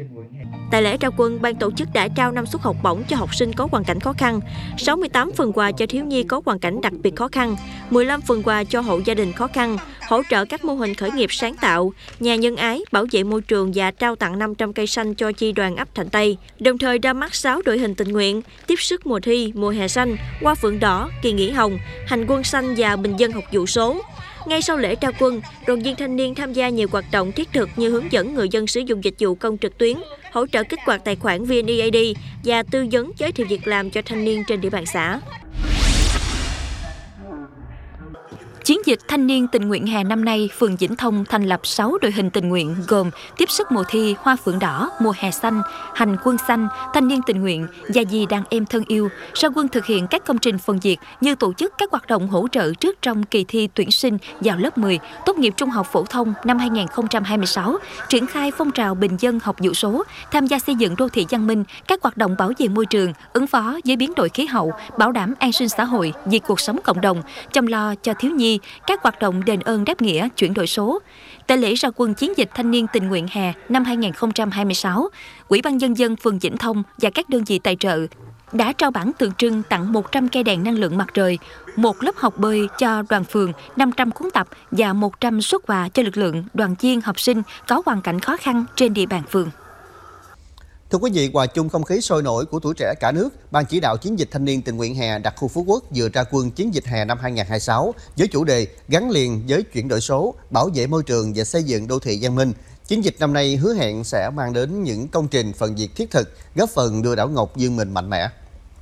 Tại lễ trao quân, ban tổ chức đã trao 5 suất học bổng cho học sinh có hoàn cảnh khó khăn, 68 phần quà cho thiếu nhi có hoàn cảnh đặc biệt khó khăn, 15 phần quà cho hộ gia đình khó khăn, hỗ trợ các mô hình khởi nghiệp sáng tạo, nhà nhân ái, bảo vệ môi trường và trao tặng 500 cây xanh cho chi đoàn ấp Thạnh Tây. Đồng thời ra mắt 6 đội hình tình nguyện, tiếp sức mùa thi, mùa hè xanh, hoa phượng đỏ, kỳ nghỉ hồng, hành quân xanh và bình dân học vụ số. Ngay sau lễ trao quân, đoàn viên thanh niên tham gia nhiều hoạt động thiết thực như hướng dẫn người dân sử dụng dịch vụ công trực tuyến, hỗ trợ kích hoạt tài khoản VNeID và tư vấn giới thiệu việc làm cho thanh niên trên địa bàn xã. Chiến dịch thanh niên tình nguyện hè năm nay, phường Vĩnh Thông thành lập 6 đội hình tình nguyện gồm tiếp sức mùa thi, hoa phượng đỏ, mùa hè xanh, hành quân xanh, thanh niên tình nguyện và vì đàn em thân yêu. Ra quân thực hiện các công trình phần việc như tổ chức các hoạt động hỗ trợ trước trong kỳ thi tuyển sinh vào lớp 10, tốt nghiệp trung học phổ thông năm 2026, triển khai phong trào bình dân học vụ số, tham gia xây dựng đô thị văn minh, các hoạt động bảo vệ môi trường, ứng phó với biến đổi khí hậu, bảo đảm an sinh xã hội vì cuộc sống cộng đồng, chăm lo cho thiếu nhi, các hoạt động đền ơn đáp nghĩa, chuyển đổi số. Tại lễ ra quân chiến dịch thanh niên tình nguyện hè năm 2026, Ủy ban Nhân dân phường Vĩnh Thông và các đơn vị tài trợ đã trao bảng tượng trưng tặng 100 cây đèn năng lượng mặt trời, 1 lớp học bơi cho đoàn phường, 500 cuốn tập và 100 suất quà cho lực lượng đoàn viên học sinh có hoàn cảnh khó khăn trên địa bàn phường. Thưa quý vị, hòa chung không khí sôi nổi của tuổi trẻ cả nước, Ban chỉ đạo chiến dịch thanh niên tình nguyện hè đặc khu Phú Quốc vừa ra quân chiến dịch hè năm 2026 với chủ đề gắn liền với chuyển đổi số, bảo vệ môi trường và xây dựng đô thị văn minh. Chiến dịch năm nay hứa hẹn sẽ mang đến những công trình phần việc thiết thực, góp phần đưa đảo Ngọc vươn mình mạnh mẽ.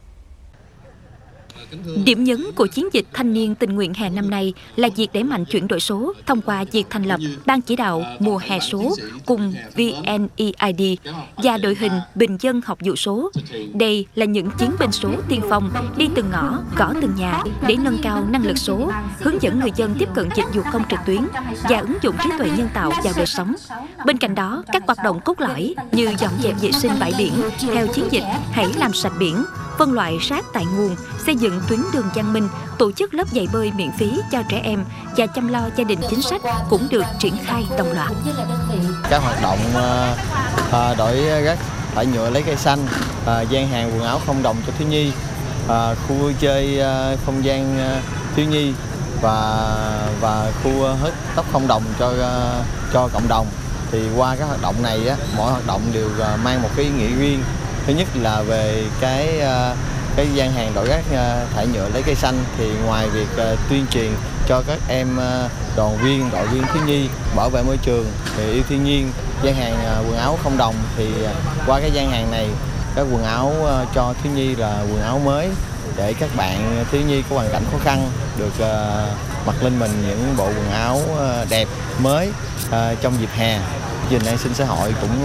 Điểm nhấn của chiến dịch thanh niên tình nguyện hè năm nay là việc đẩy mạnh chuyển đổi số thông qua việc thành lập Ban chỉ đạo mùa hè số cùng VNeID và đội hình bình dân học vụ số. Đây là những chiến binh số tiên phong đi từng ngõ, gõ từng nhà để nâng cao năng lực số, hướng dẫn người dân tiếp cận dịch vụ công trực tuyến và ứng dụng trí tuệ nhân tạo vào đời sống. Bên cạnh đó, các hoạt động cốt lõi như dọn dẹp vệ sinh bãi biển theo chiến dịch Hãy làm sạch biển, phân loại rác tại nguồn, xây dựng tuyến đường văn minh, tổ chức lớp dạy bơi miễn phí cho trẻ em và chăm lo gia đình chính sách cũng được triển khai đồng loạt. Các hoạt động đổi rác thải nhựa lấy cây xanh, gian hàng quần áo không đồng cho thiếu nhi, khu vui chơi không gian thiếu nhi và khu hớt tóc không đồng cho cộng đồng. Thì qua các hoạt động này mỗi hoạt động đều mang một cái ý nghĩa riêng. Thứ nhất là về cái gian hàng đổi rác thải nhựa lấy cây xanh, thì ngoài việc tuyên truyền cho các em đoàn viên, đội viên thiếu nhi bảo vệ môi trường, thì yêu thiên nhiên, gian hàng quần áo không đồng, thì qua cái gian hàng này các quần áo cho thiếu nhi là quần áo mới để các bạn thiếu nhi có hoàn cảnh khó khăn được mặc lên mình những bộ quần áo đẹp mới trong dịp hè. Chương trình an sinh xã hội cũng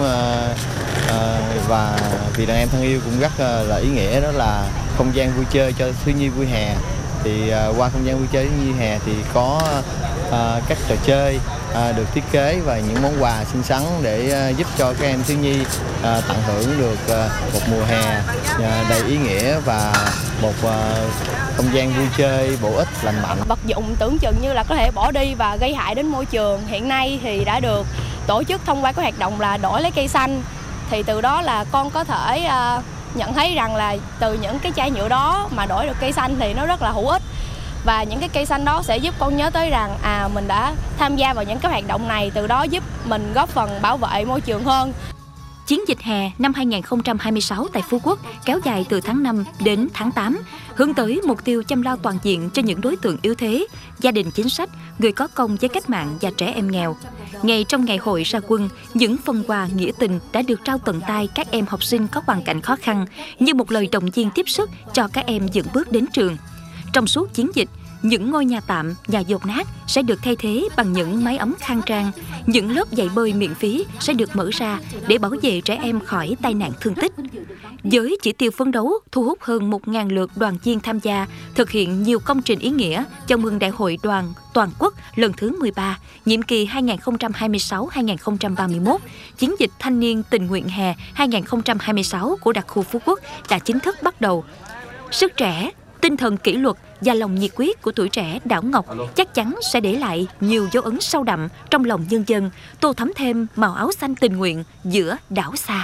và vì đàn em thân yêu cũng rất là ý nghĩa, đó là không gian vui chơi cho thiếu nhi vui hè. Thì qua không gian vui chơi thiếu nhi hè thì có các trò chơi được thiết kế và những món quà xinh xắn để giúp cho các em thiếu nhi tận hưởng được một mùa hè đầy ý nghĩa và một không gian vui chơi bổ ích, lành mạnh. Vật dụng tưởng chừng như là có thể bỏ đi và gây hại đến môi trường hiện nay thì đã được tổ chức thông qua cái hoạt động là đổi lấy cây xanh. Thì từ đó là con có thể nhận thấy rằng là từ những cái chai nhựa đó mà đổi được cây xanh thì nó rất là hữu ích. Và những cái cây xanh đó sẽ giúp con nhớ tới rằng mình đã tham gia vào những cái hoạt động này, từ đó giúp mình góp phần bảo vệ môi trường hơn. Chiến dịch hè năm 2026 tại Phú Quốc kéo dài từ tháng 5 đến tháng 8, hướng tới mục tiêu chăm lo toàn diện cho những đối tượng yếu thế, gia đình chính sách, người có công với cách mạng và trẻ em nghèo. Ngay trong ngày hội ra quân, những phần quà nghĩa tình đã được trao tận tay các em học sinh có hoàn cảnh khó khăn như một lời động viên tiếp sức cho các em vững bước đến trường. Trong suốt chiến dịch, những ngôi nhà tạm, nhà dột nát sẽ được thay thế bằng những mái ấm khang trang. Những lớp dạy bơi miễn phí sẽ được mở ra để bảo vệ trẻ em khỏi tai nạn thương tích. Với chỉ tiêu phấn đấu thu hút hơn 1.000 lượt đoàn viên tham gia, thực hiện nhiều công trình ý nghĩa chào mừng Đại hội Đoàn Toàn quốc lần thứ 13, nhiệm kỳ 2026-2031, chiến dịch thanh niên tình nguyện hè 2026 của đặc khu Phú Quốc đã chính thức bắt đầu. Sức trẻ, tinh thần kỷ luật và lòng nhiệt huyết của tuổi trẻ đảo Ngọc chắc chắn sẽ để lại nhiều dấu ấn sâu đậm trong lòng nhân dân, tô thắm thêm màu áo xanh tình nguyện giữa đảo xa.